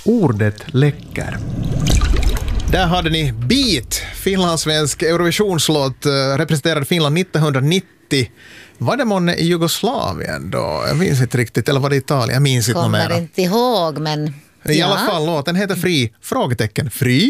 Ordet läcker. Där hade ni Beat, finlandssvensk Eurovisionslåt, representerade Finland 1990. Var det månne i Jugoslavien då? Jag minns inte riktigt, eller var det Italien? Jag minns inte mer. Kommer inte ihåg, men... I alla fall, låten heter Fri. Frågetecken. Fri?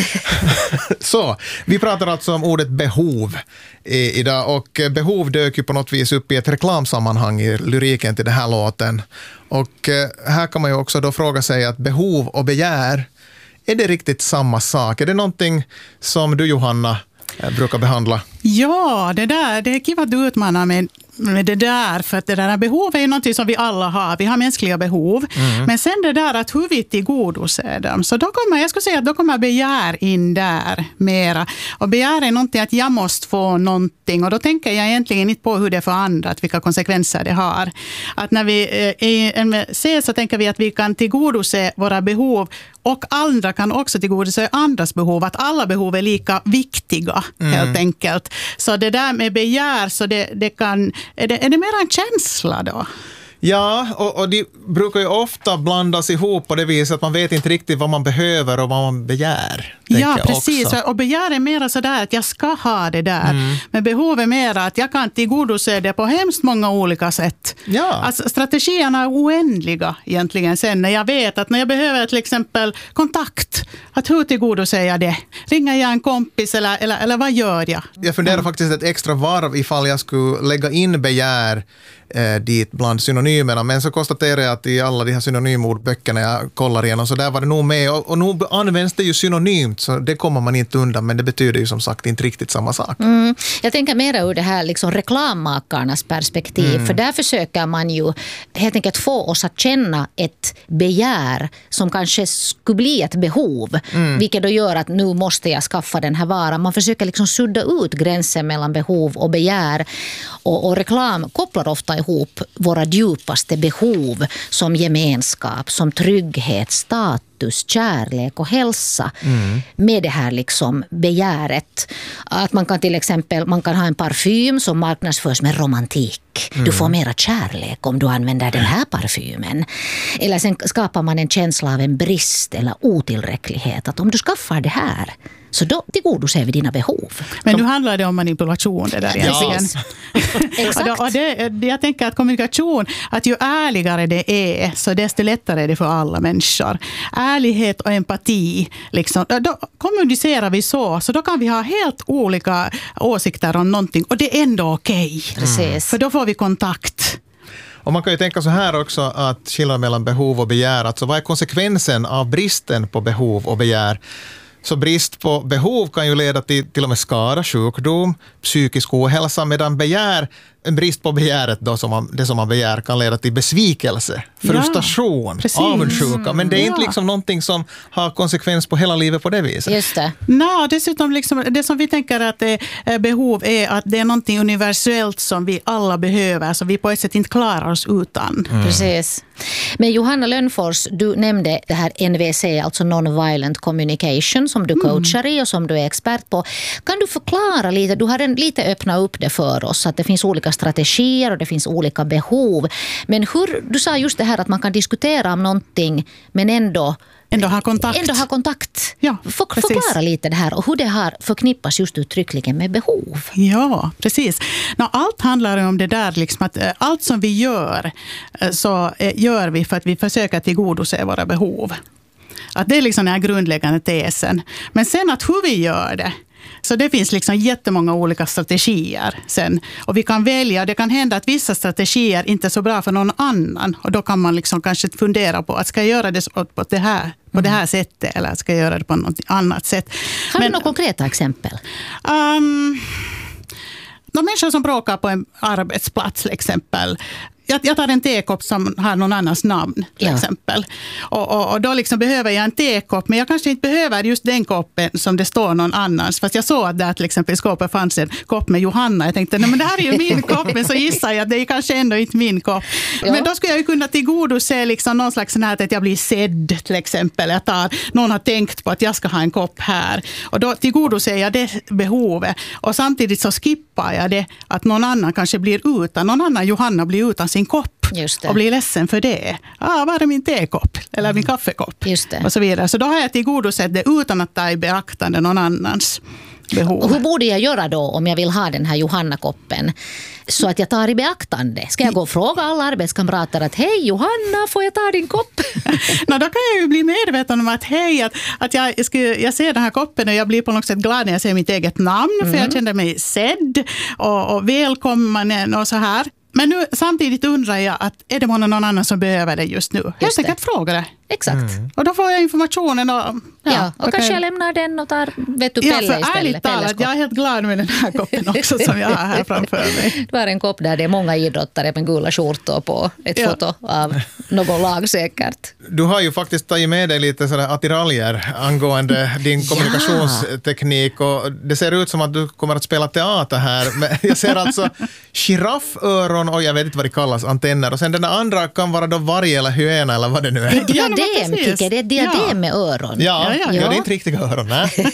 Så, vi pratar alltså om ordet behov idag. Och behov dök ju på något vis upp i ett reklamsammanhang i lyriken till den här låten. Och här kan man ju också då fråga sig att behov och begär, är det riktigt samma sak? Är det någonting som du, Johanna, brukar behandla? Ja, det är kul att du utmanar med det där, för att det där behov är ju någonting som vi alla har. Vi har mänskliga behov. Men sen det där att hur vi tillgodoser dem. Så då kommer begär in där mera. Och begär är någonting att jag måste få någonting. Och då tänker jag egentligen inte på hur det är för andra, att vilka konsekvenser det har. Att när vi ser så tänker vi att vi kan tillgodose våra behov, och andra kan också tillgodose andras behov. Att alla behov är lika viktiga, helt enkelt. Så det där med begär, så det kan... Är det mer en känsla då? Ja, och de brukar ju ofta blandas ihop på det viset att man vet inte riktigt vad man behöver och vad man begär. Ja, precis. Också. Och begär är mer sådär att jag ska ha det där. Men behov är mer att jag kan tillgodose det på hemskt många olika sätt. Ja. Alltså, strategierna är oändliga egentligen sen. När jag vet att när jag behöver till exempel kontakt, att hur tillgodoser jag det? Ringer jag en kompis eller vad gör jag? Jag funderar faktiskt ett extra varv ifall jag skulle lägga in begär dit bland synonymerna, men så konstaterar jag att i alla de här synonymordböckerna jag kollar igenom, så där var det nog med, och nu används det ju synonymt, så det kommer man inte undan, men det betyder ju som sagt inte riktigt samma sak. Jag tänker mer ur det här liksom reklammakarnas perspektiv, för där försöker man ju helt enkelt få oss att känna ett begär som kanske skulle bli ett behov, vilket då gör att nu måste jag skaffa den här varan. Man försöker liksom sudda ut gränsen mellan behov och begär, och reklam kopplar ofta ihop våra djupaste behov som gemenskap, som trygghet, status, kärlek och hälsa med det här liksom begäret. Att man kan till exempel ha en parfym som marknadsförs med romantik. Du får mera kärlek om du använder den här parfymen. Eller sen skapar man en känsla av en brist eller otillräcklighet. Att om du skaffar det här, så då tillgodoser vi dina behov. Men nu handlar det om manipulation det där egentligen. Exakt. Och jag tänker att kommunikation, att ju ärligare det är, så desto lättare är det för alla människor. Ärlighet och empati, liksom, då kommunicerar vi så då kan vi ha helt olika åsikter om någonting, och det är ändå okej. Precis. För då får vi kontakt. Och man kan ju tänka så här också, att skillnaden mellan behov och begär, alltså vad är konsekvensen av bristen på behov och begär? Så brist på behov kan ju leda till och med skada, sjukdom, psykisk ohälsa, medan en brist på begäret då, det som man begär, kan leda till besvikelse, frustration, avundsjuka. Men det är inte liksom någonting som har konsekvens på hela livet på det viset. Just det. Dessutom liksom, det som vi tänker att behov är att det är någonting universellt som vi alla behöver, så vi på ett sätt inte klarar oss utan. Precis. Men Johanna Lönnfors, du nämnde det här NVC, alltså Non-Violent Communication, som du coachar i och som du är expert på. Kan du förklara lite, du har lite öppnat upp det för oss, att det finns olika strategier och det finns olika behov. Men du sa just det här att man kan diskutera om någonting men ändå ha kontakt. Ja, förklara lite det här och hur det har förknippas just uttryckligen med behov. Ja, precis. Allt handlar om det där, liksom att allt som vi gör så gör vi för att vi försöker tillgodose våra behov. Att det är liksom den här grundläggande tesen. Men sen att hur vi gör det, så det finns liksom jättemånga olika strategier sen. Och vi kan välja, det kan hända att vissa strategier inte är så bra för någon annan. Och då kan man liksom kanske fundera på att ska jag göra det på det här sättet, eller ska jag göra det på något annat sätt. Har du några konkreta exempel? De människor som bråkar på en arbetsplats till exempel. Jag tar en tekopp som har någon annans namn till exempel. Och då liksom behöver jag en tekopp, men jag kanske inte behöver just den koppen som det står någon annans. Fast jag såg att där till exempel i skåpet fanns en kopp med Johanna. Jag tänkte, nej men det här är ju min kopp, men så gissar jag att det är kanske ändå inte min kopp. Ja. Men då skulle jag ju kunna tillgodose liksom någon slags sån här att jag blir sedd till exempel. Någon har tänkt på att jag ska ha en kopp här. Och då tillgodoser jag det behovet. Och samtidigt så skippar jag det att någon annan kanske blir utan. Någon annan Johanna blir utan sin kopp. Just det. och blir ledsen för det. Var är min tekopp? Eller min kaffekopp? Just det. Och så vidare. Så då har jag tillgodosett det utan att ta i beaktande någon annans behov. Och hur borde jag göra då om jag vill ha den här Johanna-koppen? Så att jag tar i beaktande. Ska jag gå och fråga alla arbetskamrater att hej Johanna, får jag ta din kopp? Då kan jag ju bli medveten om att hej, att jag ser den här koppen och jag blir på något sätt glad när jag ser mitt eget namn. För jag känner mig sedd och välkommen och så här. Men nu samtidigt undrar jag att är det någon annan som behöver det just nu? Helt enkelt fråga det. Exakt. Och då får jag informationen. Och kanske jag lämnar den och tar Pelle istället. Ärligt talat, jag är helt glad med den här koppen också som jag har här framför mig. Det var en kopp där det är många idrottare med gula skjortor på ett foto av någon lag säkert. Du har ju faktiskt tagit med dig lite sådär attiraljer angående din kommunikationsteknik och det ser ut som att du kommer att spela teater här. Men jag ser alltså girafföron och jag vet inte vad det kallas, antenner. Och sen den andra kan vara då varg eller hyena eller vad det nu är. Diadem, Kike, det är diadem med öron. Ja, det är inte riktiga öron.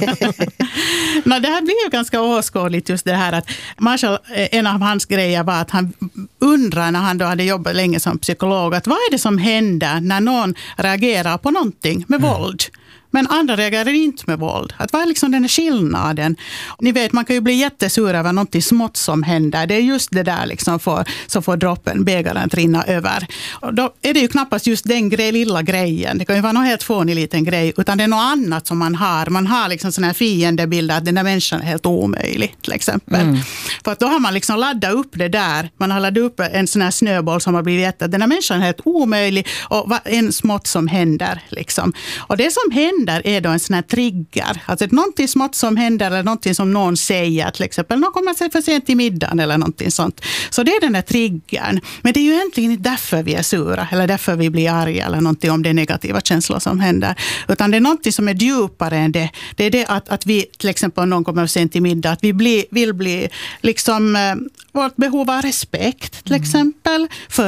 Det här blir ju ganska åskådligt just det här att Marshall, en av hans grejer var att han undrar när han då hade jobbat länge som psykolog att vad är det som händer när någon reagerar på någonting med våld? Men andra reagerar inte med våld. Att vad är liksom den här skillnaden? Ni vet, man kan ju bli jättesur över något smått som händer. Det är just det där liksom så får droppen, bägaren rinna över. Och då är det ju knappast just den lilla grejen. Det kan ju vara någon helt fånig liten grej. Utan det är något annat som man har. Man har liksom sån här fiendebild att den där människan är helt omöjlig till exempel. För att då har man liksom laddat upp det där. Man har laddat upp en sån här snöboll som har blivit att den där människan är helt omöjlig. Och en smått som händer liksom. Och det som händer är då en sån här trigger. Alltså någonting smått som händer eller någonting som någon säger. Till exempel någon kommer sig för sent till middagen eller någonting sånt. Så det är den där triggern. Men det är ju egentligen inte därför vi är sura eller därför vi blir arga eller någonting om det är negativa känslor som händer. Utan det är någonting som är djupare än det. Det är det att vi till exempel om någon kommer sent till middag. Att vi vill bli liksom vårt behov av respekt till exempel.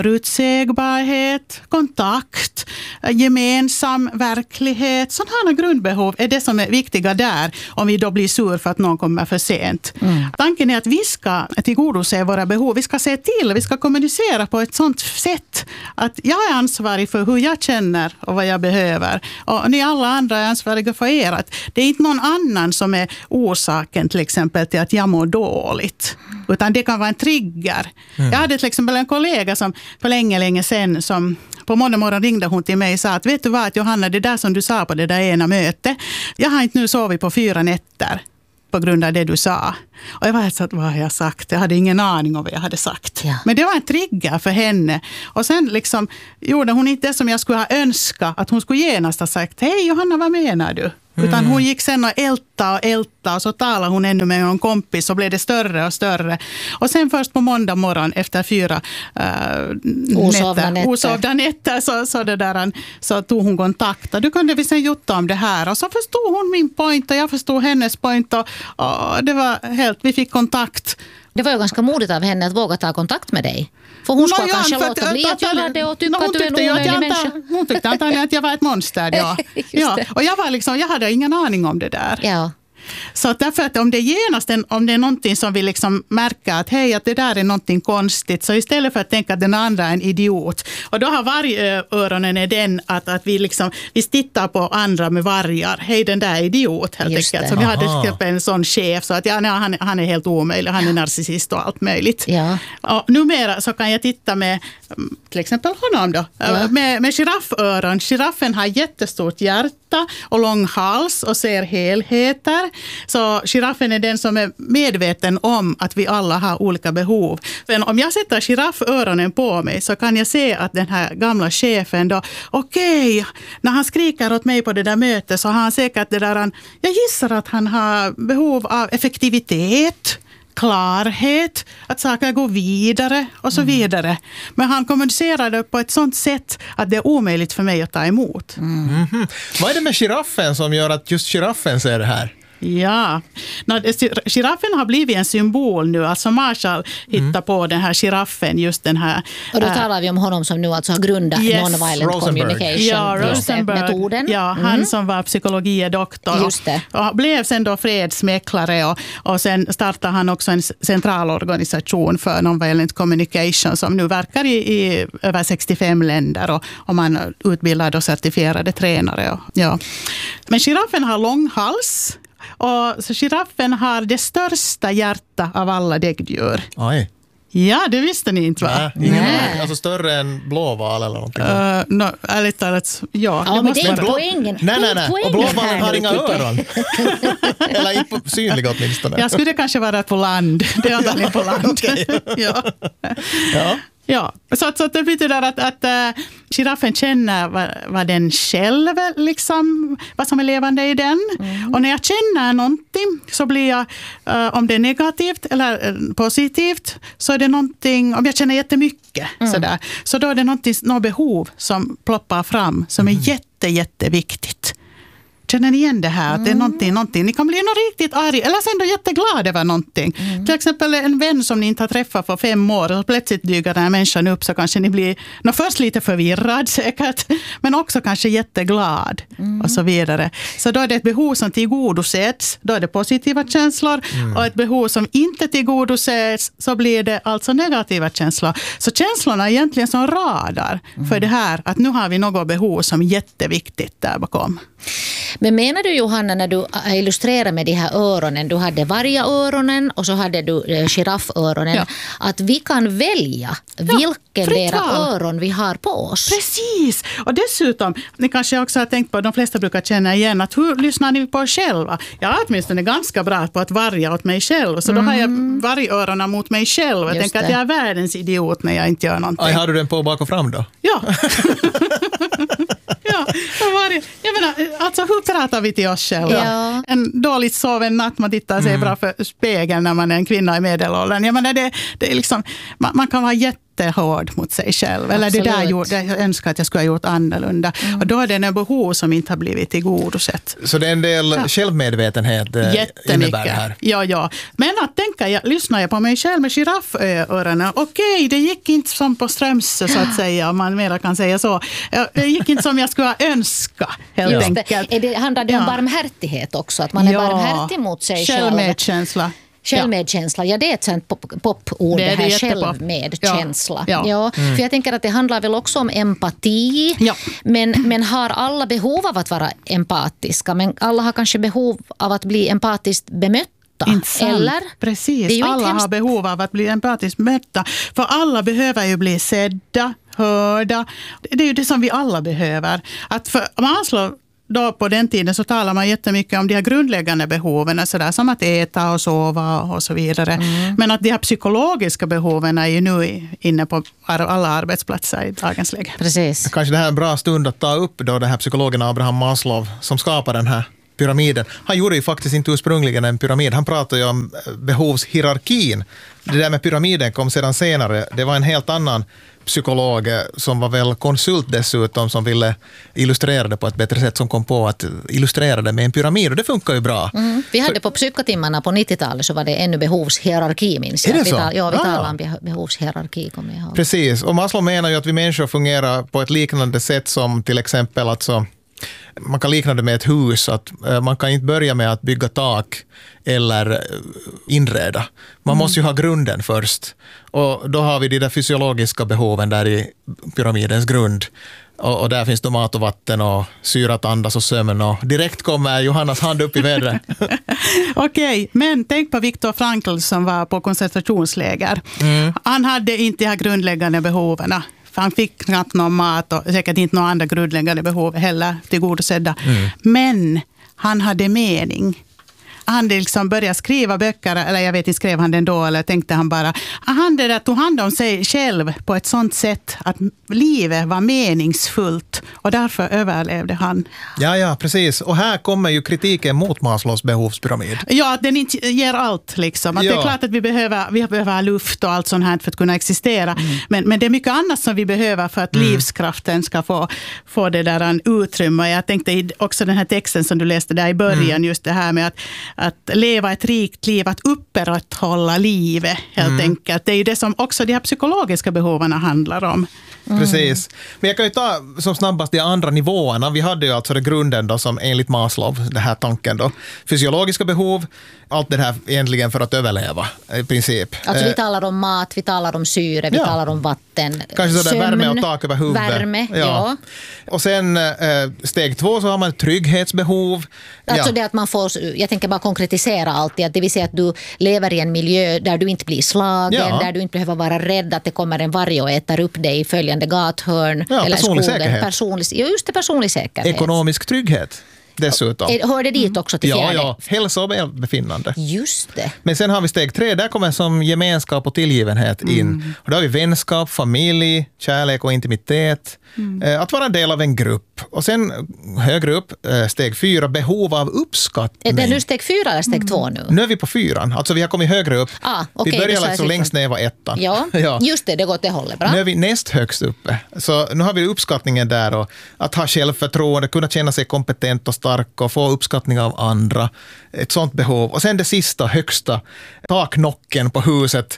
Förutsägbarhet, kontakt, gemensam verklighet. Sådana här grundbehov är det som är viktiga där om vi då blir sur för att någon kommer för sent. Tanken är att vi ska tillgodose våra behov. Vi ska se till, vi ska kommunicera på ett sådant sätt att jag är ansvarig för hur jag känner och vad jag behöver. Och ni alla andra är ansvariga för er. Att det är inte någon annan som är orsaken till exempel till att jag mår dåligt. Utan det kan vara en trigger. Jag hade till exempel en kollega som för länge sedan som på måndag morgon ringde hon till mig och sa att vet du vad att Johanna, det där som du sa på det där ena mötet, jag har inte nu sovit på 4 nätter på grund av det du sa. Och jag var helt så att vad har jag sagt? Jag hade ingen aning om vad jag hade sagt. Ja. Men det var en trigger för henne. Och sen liksom gjorde hon inte det som jag skulle ha önskat att hon skulle genast ha sagt hej Johanna, vad menar du? Utan hon gick sen och älta och så talade hon ännu med en kompis och blev det större och större. Och sen först på måndag morgon efter 4 osovda nätter så tog hon kontakt. Och du kunde vi sen jutta om det här. Och så förstod hon min point och jag förstod hennes point. Och det var helt, vi fick kontakt. Det var ju ganska modigt av henne att våga ta kontakt med dig. För hon ska kanske låta bli att göra det och tycka att du är en omöjlig människa. Hon tyckte antagligen att jag var ett monster. Ja. Och jag var liksom, jag hade ingen aning om det där. Ja. Så därför att om det är någonting som vi liksom märker att hej, att det där är någonting konstigt, så istället för att tänka att den andra är en idiot, och då har vargöronen är den att vi tittar på andra med vargar, hej den där är idiot helt enkelt. Så vi hade till exempel en sån chef så att han är helt omöjlig, han är narcissist och allt möjligt. Ja. Och numera så kan jag titta med till exempel honom då, med girafföron. Giraffen har jättestort hjärta och lång hals och ser helheter. Så giraffen är den som är medveten om att vi alla har olika behov. Men om jag sätter girafföronen på mig så kan jag se att den här gamla chefen då, okej, när han skriker åt mig på det där mötet så har han säkert det där, jag gissar att han har behov av effektivitet, klarhet, att saker går vidare och så vidare. Men han kommunicerade på ett sånt sätt att det är omöjligt för mig att ta emot. Vad är det med giraffen som gör att just giraffen ser det här? Ja, giraffen har blivit en symbol nu. Alltså Marshall hittar på den här giraffen, just den här. Och då talar vi om honom som nu alltså har grundat non-violent communication-metoden. Ja, han som var psykologidoktor och blev sen då fredsmäklare och sen startade han också en centralorganisation för non-violent communication som nu verkar i över 65 länder och man utbildar och certifierade tränare. Ja. Men giraffen har lång hals. Och så giraffen har det största hjärta av alla däggdjur. Oj. Ja, det visste ni inte, va? Nej. Alltså större än blåval eller någonting. Ärligt talat, ja. Ja, men det är inte poängen. Nej. Och blåvalen har inga öron. Eller inte synliga åtminstone. Jag skulle kanske vara på land. Det är antagligen på land. Ja, så det betyder att giraffen känner vad den själv, liksom, vad som är levande i den. Och när jag känner någonting så blir jag, om det är negativt eller positivt, så är det någonting, om jag känner jättemycket, så då är det något behov som ploppar fram som är jätteviktigt. Känner ni igen det här? Att det är någonting. Ni kan bli riktigt arg eller sen då jätteglad över någonting. Till exempel en vän som ni inte har träffat för 5 år och plötsligt dyker den här människan upp, så kanske ni blir först lite förvirrad säkert, men också kanske jätteglad och så vidare. Så då är det ett behov som tillgodosätts, då är det positiva känslor, och ett behov som inte tillgodosätts, så blir det alltså negativa känslor. Så känslorna är egentligen som radar för det här, att nu har vi något behov som är jätteviktigt där bakom. Men menar du, Johanna, när du illustrerar med de här öronen, du hade vargaöronen och så hade du girafföronen, att vi kan välja vilken deras öron vi har på oss? Precis! Och dessutom, ni kanske också har tänkt på, de flesta brukar känna igen, att hur lyssnar ni på er själva? Jag är åtminstone ganska bra på att varga åt mig själv, så då har jag vargöronen mot mig själv. Jag tänker att jag är världens idiot när jag inte gör någonting. Har du den på bak och fram då? Ja. Jag menar, alltså hur pratar vi till oss själva? Ja. En dåligt soven natt, man tittar sig bra för spegeln när man är en kvinna i medelåldern. Jag menar, det är liksom, man kan vara jättehård mot sig själv. Eller det där jag önskar att jag skulle ha gjort annorlunda. Och då är det en behov som inte har blivit tillgodosett. Så det är en del självmedvetenhet innebär det här? Ja. Men att tänka, lyssnar jag på mig själv med girafföronen. Okej, det gick inte som på Strömsö, så att säga, om man mer kan säga så. Det gick inte som jag skulle önska, helt enkelt. Handlar det om barmhärtighet också? Att man är barmhärtig mot sig själv? Självmedkänsla, det är ett sånt popord, det här självmedkänsla. För jag tänker att det handlar väl också om empati, men har alla behov av att vara empatiska, men alla har kanske behov av att bli empatiskt bemötta. Eller? Precis, alla har behov av att bli empatiskt bemötta, för alla behöver ju bli sedda, hörda. Det är ju det som vi alla behöver. Att för Maslow, då på den tiden så talar man jättemycket om de här grundläggande behoven, så där, som att äta och sova och så vidare. Men att de här psykologiska behoven är ju nu inne på alla arbetsplatser i dagens läge. Precis. Kanske det här är en bra stund att ta upp då den här psykologen Abraham Maslow som skapar den här pyramiden. Han gjorde ju faktiskt inte ursprungligen en pyramid. Han pratade ju om behovshierarkin. Det där med pyramiden kom sedan senare. Det var en helt annan psykolog som var väl konsult dessutom, som ville illustrera det på ett bättre sätt, som kom på att illustrera det med en pyramid, och det funkar ju bra. Vi hade på psykotimmarna på 90-talet så var det ännu behovshierarki, minns jag. Är det så? Vi talade om behovshierarki, kommer jag ihåg. Precis, och Maslow menar ju att vi människor fungerar på ett liknande sätt som till exempel, alltså, man kan likna det med ett hus, att man kan inte börja med att bygga tak eller inreda. Man måste ju ha grunden först. Och då har vi de där fysiologiska behoven där i pyramidens grund. Och där finns det mat och vatten och syrat andas och sömn. Och direkt kommer Johannas hand upp i vädret. Okej, men tänk på Viktor Frankl som var på koncentrationsläger. Han hade inte de här grundläggande behoven. Han fick knappt någon mat och säkert inte några andra grundläggande behov heller tillgodosedda. Men han hade mening. han liksom började skriva böcker, eller jag vet inte, skrev han den då eller tänkte han bara, han tog hand om sig själv på ett sånt sätt att livet var meningsfullt och därför överlevde han. Ja, precis. Och här kommer ju kritiken mot Maslows behovspyramid. Ja, att den inte ger allt liksom. Att det är klart att vi behöver luft och allt sånt här för att kunna existera. Men det är mycket annat som vi behöver för att livskraften ska få det där en utrymme. Jag tänkte också den här texten som du läste där i början, just det här med att leva ett rikt liv, att upprätthålla livet helt enkelt. Det är ju det som också de här psykologiska behoven handlar om. Precis. Men jag kan ju ta som snabbast de andra nivåerna. Vi hade ju alltså det grunden då som enligt Maslow, det här tanken då. Fysiologiska behov, allt det här egentligen för att överleva i princip. Alltså vi talar om mat, vi talar om syre, vi talar om vatten. Kanske sådär värme och tak över huvudet. Värme, ja. Och sen steg 2 så har man trygghetsbehov. Alltså det att man får, jag tänker bara konkretisera alltid, att det vill säga att du lever i en miljö där du inte blir slagen, där du inte behöver vara rädd att det kommer en varg och äter upp dig i följande gathörn eller personlig skogen. Säkerhet. Just det, personlig säkerhet. Ekonomisk trygghet. Dessutom. Hör det dit också till fjärde? Ja, hälsa och välbefinnande. Just det. Men sen har vi steg 3, där kommer som gemenskap och tillgivenhet in. Och då har vi vänskap, familj, kärlek och intimitet. Att vara en del av en grupp. Och sen högre upp, steg 4, behov av uppskattning. Är det nu steg 4 eller steg 2 nu? Nu är vi på 4, alltså vi har kommit högre upp. Okay, vi börjar liksom längst ner var 1. Ja, just det går åt det hållet. Bra. Nu är vi näst högst uppe. Så nu har vi uppskattningen där och att ha självförtroende, kunna känna sig kompetent och stark och få uppskattning av andra. Ett sånt behov. Och sen det sista, högsta, taknocken på huset,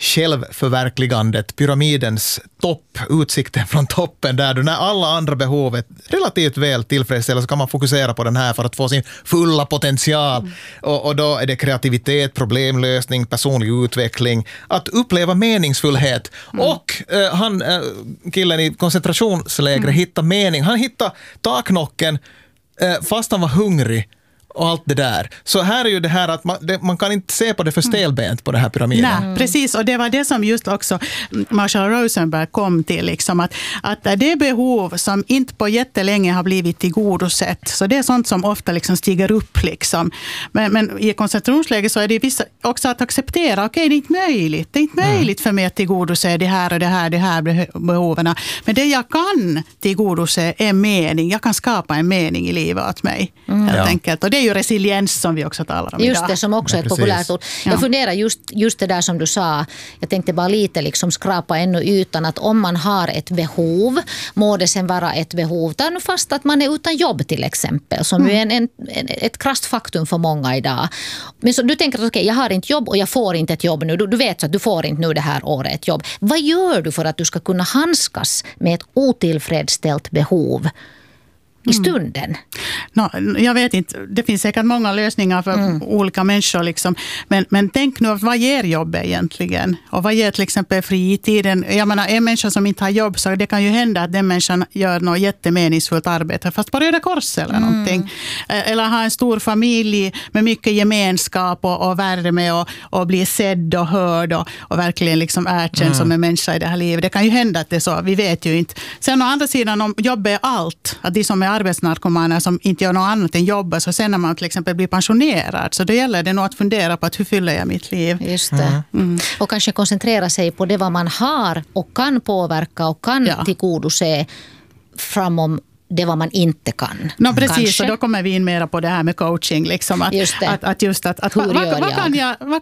självförverkligandet, pyramidens topp, utsikten från toppen där du, när alla andra behov är relativt väl tillfredsställda, så kan man fokusera på den här för att få sin fulla potential. Och då är det kreativitet, problemlösning, personlig utveckling, att uppleva meningsfullhet. Och killen i koncentrationslägret hittade mening. Han hittade taknocken fast han var hungrig. Och allt det där. Så här är ju det här att man kan inte se på det för stelbent på den här pyramiden. Nej, precis. Och det var det som just också Marshall Rosenberg kom till. Liksom, att det är behov som inte på jättelänge har blivit tillgodosett. Så det är sånt som ofta liksom stiger upp. Liksom. Men i koncentrationsläge så är det vissa också att acceptera. Okej, det är inte möjligt. Det är inte möjligt för mig att tillgodose det här och det här behoven. Men det jag kan tillgodose är mening. Jag kan skapa en mening i livet åt mig. Helt enkelt. Och det är ju resiliens som vi också talar om just idag. Det som också är ett populärt ord. Jag funderar just det där som du sa. Jag tänkte bara lite liksom skrapa ännu ytan att om man har ett behov, må det sen vara ett behov. Ta nu fast att man är utan jobb till exempel, som är ett krasst faktum för många idag. Men så du tänker att okej, jag har inte jobb och jag får inte ett jobb nu. Du vet så att du får inte nu det här året ett jobb. Vad gör du för att du ska kunna handskas med ett otillfredsställt behov i stunden? Jag vet inte, det finns säkert många lösningar för olika människor. Liksom. Men tänk nu, vad ger jobb egentligen? Och vad ger till exempel fritiden? Jag menar, en människa som inte har jobb, så det kan ju hända att den människan gör något jättemeningsfullt arbete, fast på Röda Kors eller någonting. Eller ha en stor familj med mycket gemenskap och värme och bli sedd och hörd och verkligen liksom erkänd som en människa i det här livet. Det kan ju hända att det är så, vi vet ju inte. Sen å andra sidan, om jobb är allt, att de som är arbetsnarkomaner som inte gör något annat än jobba, så sen när man till exempel blir pensionerad, så då gäller det nog att fundera på att hur fyller jag mitt liv. Just det. Och kanske koncentrera sig på det vad man har och kan påverka och kan tillgodose framom det vad man inte kan. Precis, och då kommer vi in mera på det här med coaching. Liksom, vad